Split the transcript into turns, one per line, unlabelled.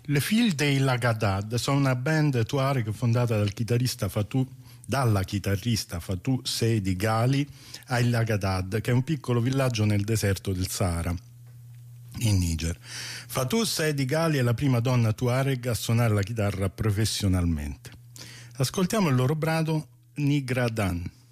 Le Filles dei Lagadad sono una band tuareg fondata dalla chitarrista Fatou Seydi Ghali a El Lagadad, che è un piccolo villaggio nel deserto del Sahara, in Niger. Fatou Seydi Ghali è la prima donna tuareg a suonare la chitarra professionalmente. Ascoltiamo il loro brano Nigradan.